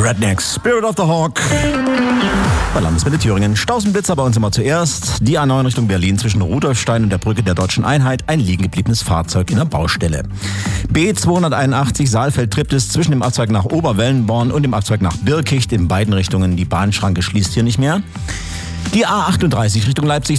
Rednecks, Spirit of the Hawk. Bei Landeswelle Thüringen. Stausenblitzer bei uns immer zuerst. Die A9 Richtung Berlin zwischen Rudolfstein und der Brücke der Deutschen Einheit. Ein liegen gebliebenes Fahrzeug in der Baustelle. B281 Saalfeld-Triptis zwischen dem Abzweig nach Oberwellenborn und dem Abzweig nach Birkicht in beiden Richtungen. Die Bahnschranke schließt hier nicht mehr. Die A38 Richtung Leipzig